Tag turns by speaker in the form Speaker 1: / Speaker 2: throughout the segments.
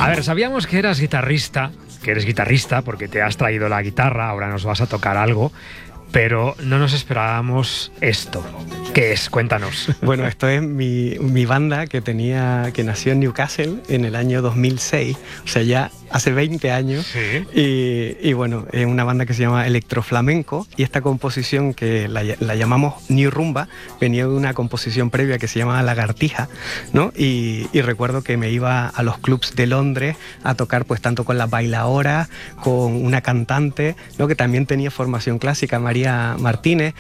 Speaker 1: A ver, sabíamos que eres guitarrista porque te has traído la guitarra, ahora nos vas a tocar algo, pero no nos esperábamos esto. ¿Qué es? Cuéntanos.
Speaker 2: Bueno, esto es mi banda que nació en Newcastle en el año 2006, o sea, ya hace 20 años.
Speaker 1: Sí.
Speaker 2: Y bueno, es una banda que se llama Electroflamenco, y esta composición que la llamamos New Rumba venía de una composición previa que se llamaba Lagartija, ¿no? Y recuerdo que me iba a los clubs de Londres a tocar pues tanto con las bailadoras, con una cantante, ¿no? Que también tenía formación clásica, María Martínez,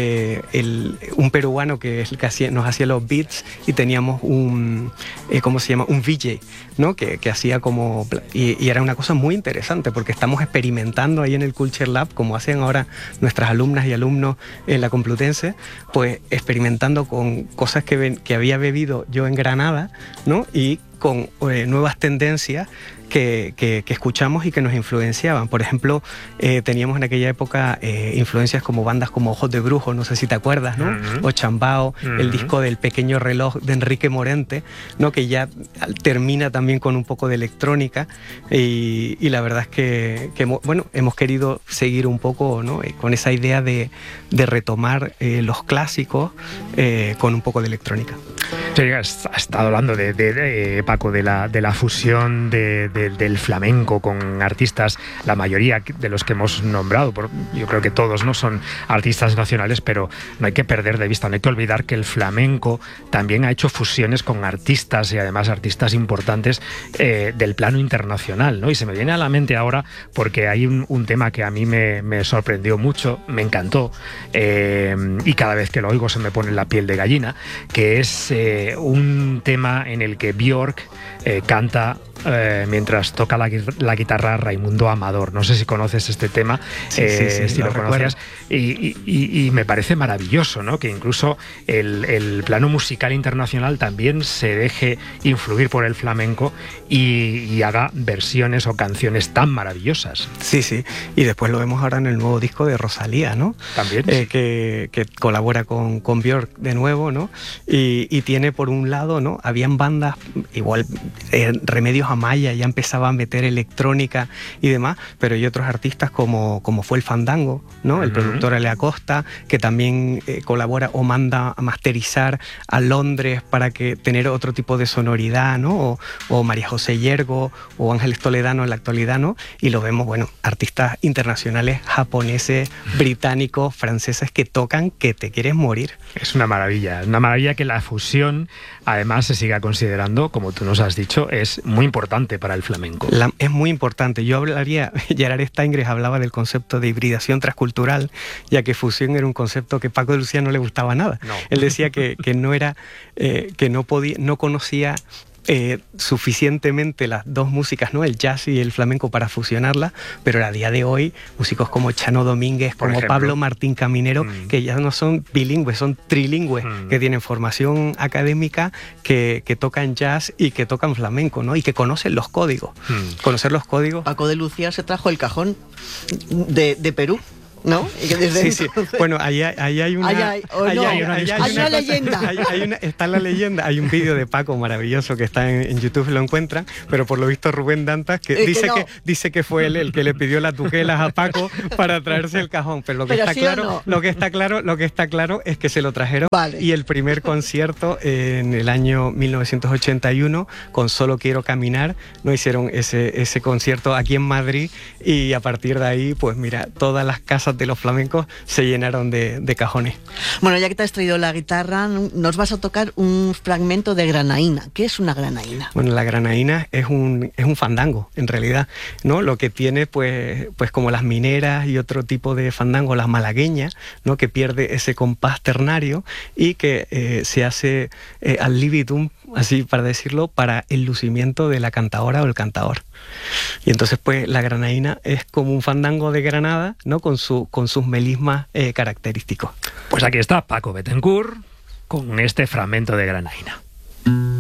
Speaker 2: un peruano que es el que nos hacía los beats, y teníamos un VJ, ¿no? que hacía como... Y era una cosa muy interesante porque estamos experimentando ahí en el Culture Lab, como hacen ahora nuestras alumnas y alumnos en la Complutense, pues experimentando con cosas que había bebido yo en Granada, ¿no? Y con nuevas tendencias que escuchamos y que nos influenciaban. Por ejemplo, teníamos en aquella época influencias como bandas como Ojos de Brujo, no sé si te acuerdas, ¿no? O Chambao, el disco del Pequeño Reloj de Enrique Morente, ¿no? Que ya termina también con un poco de electrónica, y la verdad es que hemos querido seguir un poco, ¿no? Con esa idea de retomar los clásicos con un poco de electrónica.
Speaker 1: Sí, has estado hablando Paco, de la fusión del flamenco con artistas, la mayoría de los que hemos nombrado, yo creo que todos no son artistas nacionales, pero no hay que perder de vista, no hay que olvidar que el flamenco también ha hecho fusiones con artistas, y además artistas importantes del plano internacional, ¿no? Y se me viene a la mente ahora porque hay un tema que a mí me sorprendió mucho, me encantó, y cada vez que lo oigo se me pone la piel de gallina, que es un tema en el que Björk canta mientras toca la guitarra Raimundo Amador. No sé si conoces este tema, si lo conocías, y me parece maravilloso, ¿no? Que incluso el plano musical internacional también se deje influir por el flamenco y haga versiones o canciones tan maravillosas.
Speaker 2: Sí, y después lo vemos ahora en el nuevo disco de Rosalía, ¿no?
Speaker 1: También.
Speaker 2: Que colabora con Björk de nuevo, ¿no? Y tiene por un lado, ¿no? Habían bandas, igual Remedios Amaya ya empezaba a meter electrónica y demás, pero hay otros artistas como fue el Fandango, ¿no? El productor Ale Acosta, que también colabora o manda a masterizar a Londres para tener otro tipo de sonoridad, ¿no? O María José Yergo o Ángeles Toledano en la actualidad, ¿no? Y lo vemos, bueno, artistas internacionales, japoneses, británicos, franceses, que tocan que te quieres morir.
Speaker 1: Es una maravilla que la fusión además se siga considerando, como tú nos has dicho, es muy importante para el flamenco.
Speaker 2: Es muy importante. Yo hablaría, Gerard Steingres hablaba del concepto de hibridación transcultural, ya que fusión era un concepto que Paco de Lucía no le gustaba nada. No. Él decía que no era, que no conocía suficientemente las dos músicas, ¿no? El jazz y el flamenco, para fusionarlas, pero a día de hoy músicos como Chano Domínguez, como Pablo Martín Caminero, que ya no son bilingües, son trilingües, que tienen formación académica, que tocan jazz y que tocan flamenco, ¿no? Y que conocen los códigos. Conocer los códigos.
Speaker 3: Paco de Lucía se trajo el cajón de Perú, ¿no? Y que desde
Speaker 2: sí. Bueno, ahí hay una...
Speaker 3: Hay una leyenda.
Speaker 2: Está la leyenda. Hay un vídeo de Paco maravilloso que está en YouTube, lo encuentran, pero por lo visto Rubén Dantas, que dice que fue él el que le pidió las tuquelas a Paco para traerse el cajón. Pero lo que está claro es que se lo trajeron.
Speaker 3: Vale.
Speaker 2: Y el primer concierto en el año 1981, con Solo Quiero Caminar, no hicieron ese concierto aquí en Madrid, y a partir de ahí, pues mira, todas las casas de los flamencos se llenaron de cajones.
Speaker 3: Bueno, ya que te has traído la guitarra, nos vas a tocar un fragmento de granaína. ¿Qué es una granaína?
Speaker 2: Bueno, la granaína es un fandango, en realidad, ¿no? Lo que tiene, pues como las mineras y otro tipo de fandango, las malagueñas, ¿no? Que pierde ese compás ternario y que se hace al libitum, así para decirlo, para el lucimiento de la cantadora o el cantador. Y entonces, pues, la granaína es como un fandango de Granada, ¿no? Con sus melismas característicos.
Speaker 1: Pues aquí está Paco Bettencourt con este fragmento de granaína.